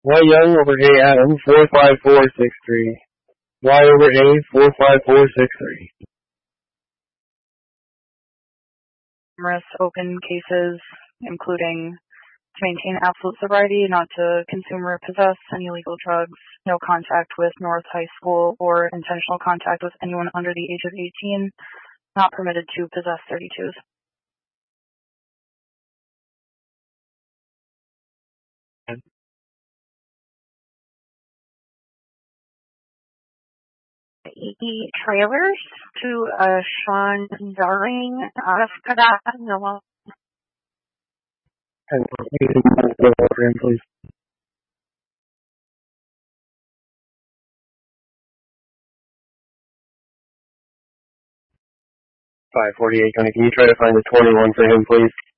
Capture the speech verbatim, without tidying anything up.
Y Young over A Adam four five four six three. Y over A four five four six three. Numerous open cases, including to maintain absolute sobriety, not to consume or possess any illegal drugs, no contact with North High School, or intentional contact with anyone under the age of eighteen, not permitted to possess thirty-twos. E trailers to uh, Sean Daring out of Kadanoa. And please. please. five forty-eight, County. Can you try to find the twenty-one for him, please?